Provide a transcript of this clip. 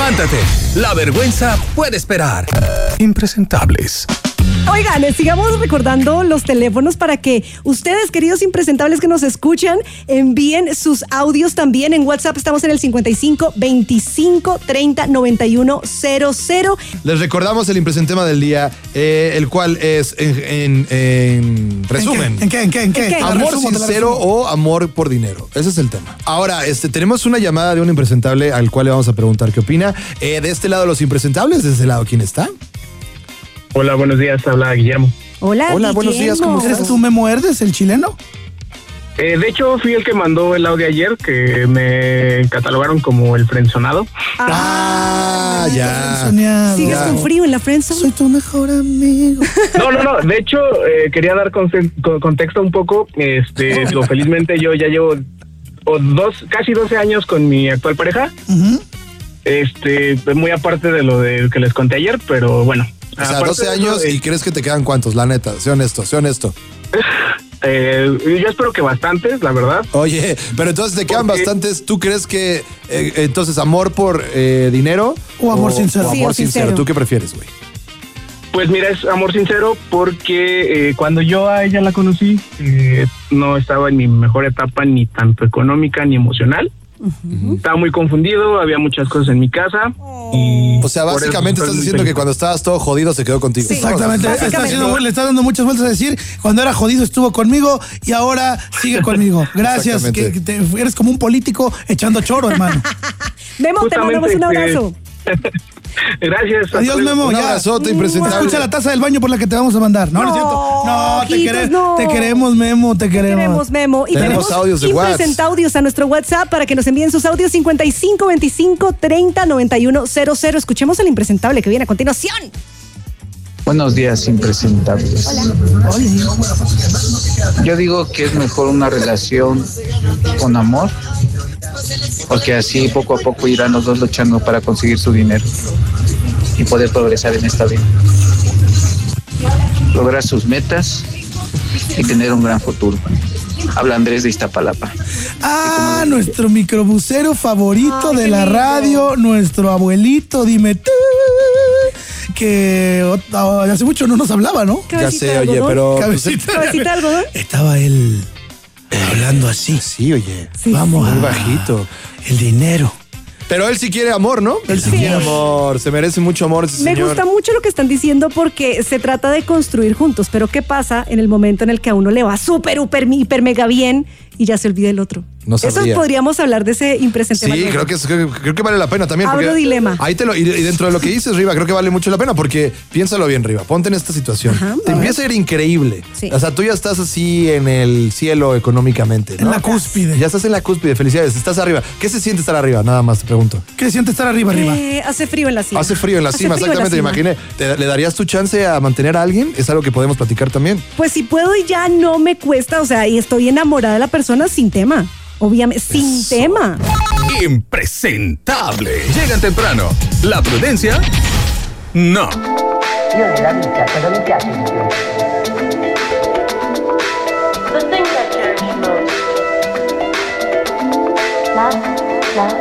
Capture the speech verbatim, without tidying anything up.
Levántate, la vergüenza puede esperar. Impresentables. Oigan, sigamos recordando los teléfonos para que ustedes, queridos impresentables que nos escuchan, envíen sus audios también. En WhatsApp estamos en el cincuenta y cinco, veinticinco, treinta, noventa y uno, cero cero. Les recordamos el impresentema del día, eh, el cual es, en, en, en resumen. ¿En qué? ¿En qué? ¿En qué? ¿En qué? Amor Resumo, sincero o amor por dinero. Ese es el tema. Ahora, este, tenemos una llamada de un impresentable al cual le vamos a preguntar qué opina. Eh, de este lado los impresentables, de este lado, ¿quién está? Hola, buenos días, habla Guillermo. Hola, Hola, buenos días, ¿cómo ¿Eres tú, Memo Herdes, el chileno? Eh, de hecho, fui el que mandó el audio ayer, que me catalogaron como el frenzonado. Ah, ya. Soñado. ¿Sigues Ya. con frío en la friendzone? Soy tu mejor amigo. No, no, no, de hecho, eh, quería dar conte- con- contexto un poco. Este, digo, felizmente yo ya llevo o dos, casi doce años con mi actual pareja. Uh-huh. Este, muy aparte de lo de que les conté ayer, pero bueno. O sea, aparte doce de años eso, eh, y crees que te quedan cuántos, la neta, sé honesto, sé honesto. eh, yo espero que bastantes, la verdad. Oye, pero entonces te quedan Porque- bastantes. ¿Tú crees que eh, entonces amor por eh, dinero O amor sincero. o Sí, amor o sincero? sincero. ¿Tú qué prefieres, güey? Pues mira, es amor sincero porque eh, cuando yo a ella la conocí, eh, no estaba en mi mejor etapa ni tanto económica ni emocional. Uh-huh. Estaba muy confundido, había muchas cosas en mi casa. Y O sea, por básicamente eso fue estás muy diciendo que feliz. cuando estabas todo jodido se quedó contigo. Sí. Exactamente. Está Básicamente. haciendo- le está dando muchas vueltas a decir, cuando era jodido estuvo conmigo y ahora sigue conmigo. Gracias, que, Exactamente. que te- eres como un político echando choro, hermano. Memo, te Justamente, mandamos un eh, abrazo. Gracias. hasta Adiós, luego. Memo. Un Ya. abrazote, No impresentable. escucha la taza del baño por la que te vamos a mandar. No, no, es cierto. No, te, ojitos, quere- no. te queremos, Memo, te queremos. Queremos Memo. Y Tenemos tenemos audios de WhatsApp. impresentaudios a nuestro WhatsApp para que nos envíen sus audios cincuenta y cinco, veinticinco, treinta, noventa y uno, cero cero. Escuchemos el impresentable que viene a continuación. Buenos días, impresentables. Yo digo que es mejor una relación con amor, porque así poco a poco irán los dos luchando para conseguir su dinero y poder progresar en esta vida. Lograr sus metas y tener un gran futuro. Habla Andrés de Iztapalapa. Ah, nuestro microbusero favorito Ay, de qué la lindo. radio, nuestro abuelito, dime tú, que oh, hace mucho no nos hablaba, ¿no? Ya Cabecita sé, de oye, algodón. pero... Cabecita. Cabecita de algodón. Estaba él hablando así. Sí, oye. Sí, Vamos Muy a... bajito. El dinero. Pero él sí quiere amor, ¿no? Él sí, Sí. quiere amor. Se merece mucho amor ese Me señor. gusta mucho lo que están diciendo porque se trata de construir juntos, pero ¿qué pasa en el momento en el que a uno le va súper, hiper, hiper, mega bien y ya se olvida el otro? No Eso sabría. podríamos hablar de ese impresente. Sí, Manuel. creo que, es- creo, creo que vale la pena también. Abro porque dilema. Ahí te lo, y, y dentro de lo que dices, Riva, creo que vale mucho la pena porque piénsalo bien, Riva. Ponte en esta situación. Ajá, te a empieza a ir increíble. Sí. O sea, tú ya estás así en el cielo económicamente, ¿no? En la cúspide. Ya estás en la cúspide. Felicidades. Estás arriba. ¿Qué se siente estar arriba? Nada más te pregunto. ¿Qué siente estar arriba, arriba? Eh, hace frío en la cima. Hace frío en la Hace cima, frío en la exactamente, me cima. imaginé. ¿Te- ¿Le darías tu chance a mantener a alguien? Es algo que podemos platicar también. Pues si puedo y ya no me cuesta, o sea, y estoy enamorada de la persona sin tema. Obviamente, sin Eso. tema. Impresentable. Llegan temprano. La prudencia, no. Io nella vita cosa mi piace di più? The things I cherish most. Love, love.